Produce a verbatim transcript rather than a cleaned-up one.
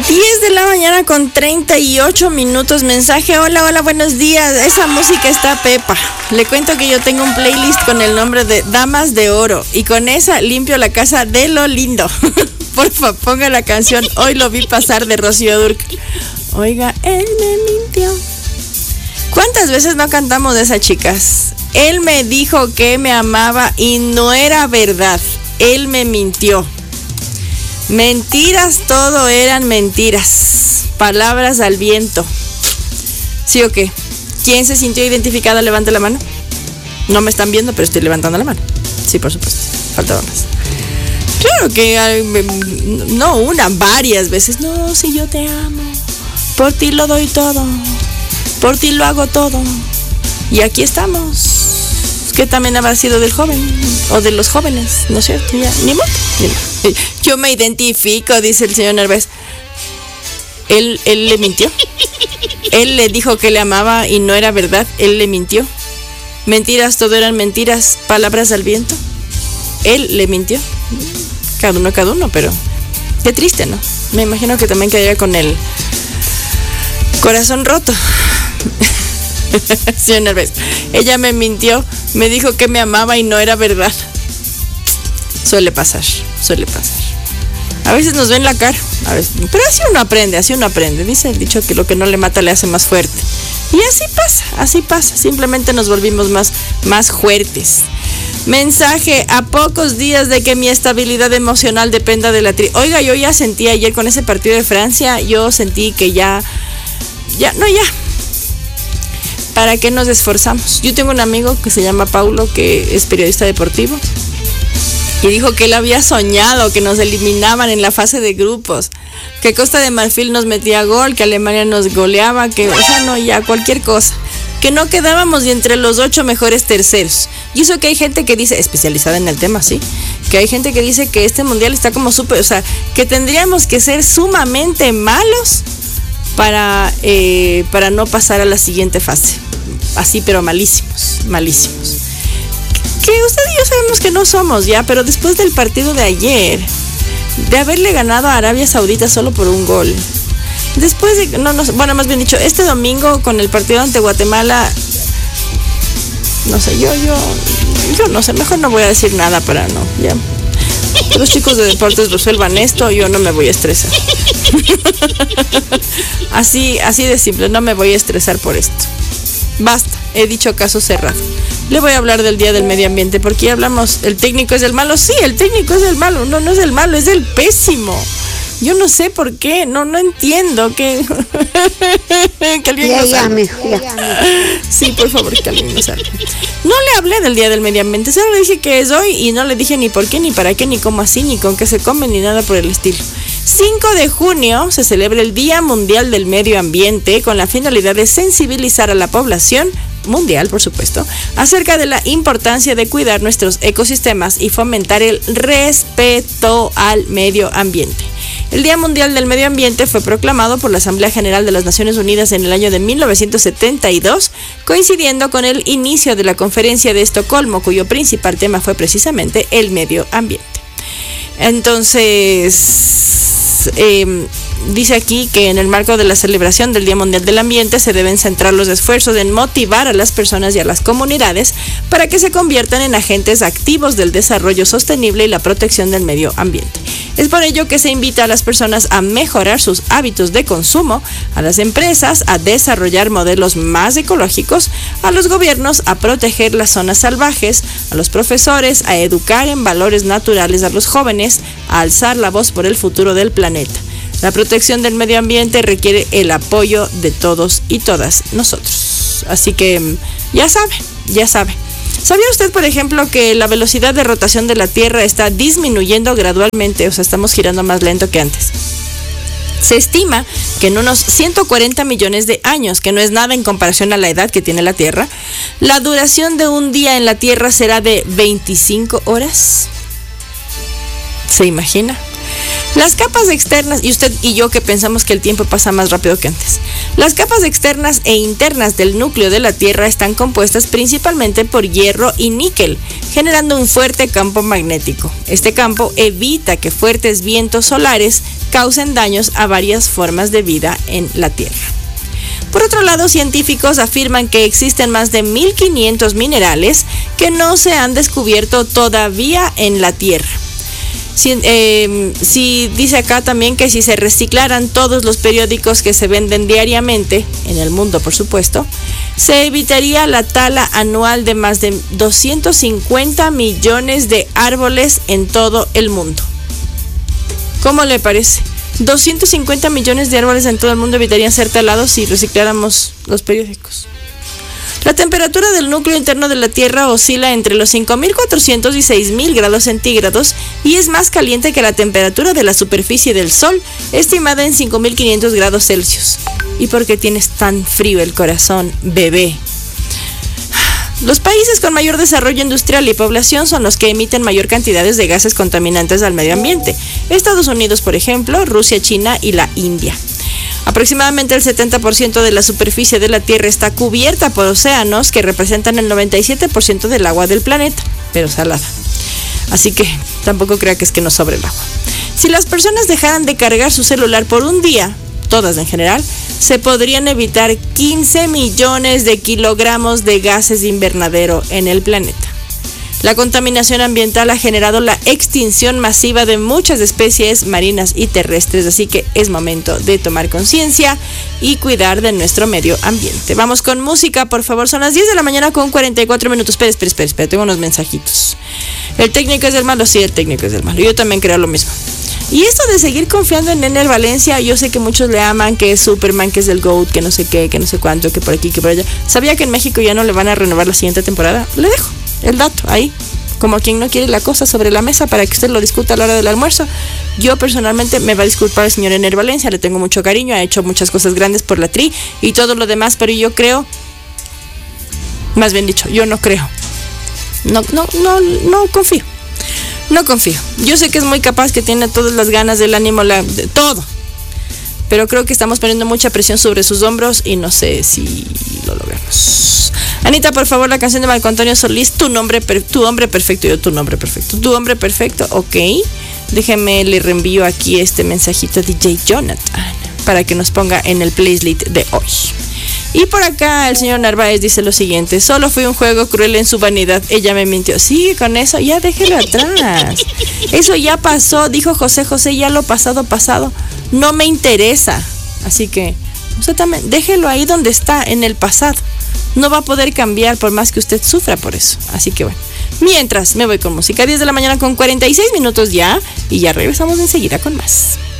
diez de la mañana con treinta y ocho minutos. Mensaje: hola, hola, buenos días. Esa música está pepa. Le cuento que yo tengo un playlist con el nombre de Damas de Oro y con esa limpio la casa de lo lindo. Porfa, ponga la canción Hoy lo vi pasar de Rocío Dúrcal. Oiga, él me mintió. ¿Cuántas veces no cantamos de esas chicas? Él me dijo que me amaba y no era verdad. Él me mintió. Mentiras, todo eran mentiras. Palabras al viento. ¿Sí o qué? ¿Quién se sintió identificada? Levante la mano. No me están viendo, pero estoy levantando la mano. Sí, por supuesto. Faltaba más. Claro que no una, varias veces. No, si yo te amo. Por ti lo doy todo. Por ti lo hago todo. Y aquí estamos. Que también habrá sido del joven o de los jóvenes, ¿no es cierto? Ya, ni modo, ni modo. Yo me identifico, dice el señor Nervés. Él, él le mintió. Él le dijo que le amaba y no era verdad. Él le mintió. Mentiras, todo eran mentiras. Palabras al viento. Él le mintió. Cada uno, cada uno, pero qué triste, ¿no? Me imagino que también quedaría con el corazón roto. Señor Nervés, ella me mintió, me dijo que me amaba y no era verdad. Suele pasar, suele pasar. A veces nos ven la cara, a veces, pero así uno aprende, así uno aprende. Dice el dicho que lo que no le mata le hace más fuerte. Y así pasa, así pasa. Simplemente nos volvimos más, más fuertes. Mensaje: a pocos días de que mi estabilidad emocional dependa de la tri... Oiga, yo ya sentí ayer con ese partido de Francia, yo sentí que ya, ya, no ya. ¿Para qué nos esforzamos? Yo tengo un amigo que se llama Paulo, que es periodista deportivo, y dijo que él había soñado que nos eliminaban en la fase de grupos, que Costa de Marfil nos metía gol, que Alemania nos goleaba, que, o sea, no, ya, cualquier cosa, que no quedábamos ni entre los ocho mejores terceros. Y eso que hay gente que dice, especializada en el tema, sí, que hay gente que dice que este mundial está como súper, o sea, que tendríamos que ser sumamente malos para, eh, para no pasar a la siguiente fase. Así, pero malísimos, malísimos. Que usted y yo sabemos que no somos ya, pero después del partido de ayer, de haberle ganado a Arabia Saudita solo por un gol, después de, no, no, bueno, más bien dicho, este domingo con el partido ante Guatemala, no sé, yo, yo, yo no sé, mejor no voy a decir nada para no, ya. Los chicos de deportes resuelvan esto, yo no me voy a estresar. Así, así de simple, no me voy a estresar por esto. Basta, he dicho caso cerrado. Le voy a hablar del Día del Medio Ambiente, porque ya hablamos, el técnico es el malo. Sí, el técnico es el malo, no, no es el malo, es el pésimo. Yo no sé por qué, no, no entiendo que, que alguien ya, nos ya, hable. mijo, ya. Sí, por favor, que alguien nos hable. No le hablé del Día del Medio Ambiente, solo le dije que es hoy y no le dije ni por qué, ni para qué, ni cómo así, ni con qué se come, ni nada por el estilo. cinco de junio se celebra el Día Mundial del Medio Ambiente con la finalidad de sensibilizar a la población mundial, por supuesto, acerca de la importancia de cuidar nuestros ecosistemas y fomentar el respeto al medio ambiente. El Día Mundial del Medio Ambiente fue proclamado por la Asamblea General de las Naciones Unidas en el año de mil novecientos setenta y dos, coincidiendo con el inicio de la Conferencia de Estocolmo, cuyo principal tema fue precisamente el medio ambiente. Entonces, eh, dice aquí que en el marco de la celebración del Día Mundial del Ambiente se deben centrar los esfuerzos en motivar a las personas y a las comunidades para que se conviertan en agentes activos del desarrollo sostenible y la protección del medio ambiente. Es por ello que se invita a las personas a mejorar sus hábitos de consumo, a las empresas a desarrollar modelos más ecológicos, a los gobiernos a proteger las zonas salvajes, a los profesores a educar en valores naturales a los jóvenes, a alzar la voz por el futuro del planeta. La protección del medio ambiente requiere el apoyo de todos y todas nosotros. Así que ya sabe, ya sabe. ¿Sabía usted, por ejemplo, que la velocidad de rotación de la Tierra está disminuyendo gradualmente? O sea, estamos girando más lento que antes. Se estima que en unos ciento cuarenta millones de años, que no es nada en comparación a la edad que tiene la Tierra, la duración de un día en la Tierra será de veinticinco horas. ¿Se imagina? Las capas externas, y usted y yo que pensamos que el tiempo pasa más rápido que antes. Las capas externas e internas del núcleo de la Tierra están compuestas principalmente por hierro y níquel, generando un fuerte campo magnético. Este campo evita que fuertes vientos solares causen daños a varias formas de vida en la Tierra. Por otro lado, científicos afirman que existen más de mil quinientos minerales que no se han descubierto todavía en la Tierra. Si, eh, si dice acá también que si se reciclaran todos los periódicos que se venden diariamente, en el mundo por supuesto, se evitaría la tala anual de más de doscientos cincuenta millones de árboles en todo el mundo. ¿Cómo le parece? doscientos cincuenta millones de árboles en todo el mundo evitarían ser talados si recicláramos los periódicos. La temperatura del núcleo interno de la Tierra oscila entre los cinco mil cuatrocientos y seis mil grados centígrados y es más caliente que la temperatura de la superficie del Sol, estimada en cinco mil quinientos grados Celsius. ¿Y por qué tienes tan frío el corazón, bebé? Los países con mayor desarrollo industrial y población son los que emiten mayor cantidades de gases contaminantes al medio ambiente. Estados Unidos, por ejemplo, Rusia, China y la India. Aproximadamente el setenta por ciento de la superficie de la Tierra está cubierta por océanos que representan el noventa y siete por ciento del agua del planeta, pero salada. Así que tampoco crea que es que nos sobre el agua. Si las personas dejaran de cargar su celular por un día, todas en general, se podrían evitar quince millones de kilogramos de gases de invernadero en el planeta. La contaminación ambiental ha generado la extinción masiva de muchas especies marinas y terrestres, así que es momento de tomar conciencia y cuidar de nuestro medio ambiente. Vamos con música, por favor. Son las diez de la mañana con cuarenta y cuatro minutos. Espera, espera, espera, espera, tengo unos mensajitos. ¿El técnico es del malo? Sí, el técnico es del malo. Yo también creo lo mismo. Y esto de seguir confiando en Ener Valencia, yo sé que muchos le aman, que es Superman, que es el GOAT, que no sé qué, que no sé cuánto, que por aquí, que por allá. ¿Sabía que en México ya no le van a renovar la siguiente temporada? Le dejo el dato ahí, como quien no quiere la cosa sobre la mesa para que usted lo discuta a la hora del almuerzo. Yo personalmente me va a disculpar el señor Ener Valencia, le tengo mucho cariño, ha hecho muchas cosas grandes por la Tri y todo lo demás, pero yo creo, más bien dicho, yo no creo, no, no, no, no confío. No confío. Yo sé que es muy capaz, que tiene todas las ganas, del ánimo, la, de todo. Pero creo que estamos poniendo mucha presión sobre sus hombros y no sé si lo logramos. Anita, por favor, la canción de Marco Antonio Solís, tu nombre, tu hombre perfecto, yo tu nombre perfecto. Tu hombre perfecto, ok. Déjeme, le reenvío aquí este mensajito a D J Jonathan para que nos ponga en el playlist de hoy. Y por acá el señor Narváez dice lo siguiente: solo fue un juego cruel en su vanidad, ella me mintió. Sí, con eso ya déjelo atrás. Eso ya pasó, dijo José José, ya lo pasado, pasado. No me interesa. Así que usted también, déjelo ahí donde está, en el pasado. No va a poder cambiar por más que usted sufra por eso. Así que bueno, mientras me voy con música. diez de la mañana con cuarenta y seis minutos ya. Y ya regresamos enseguida con más.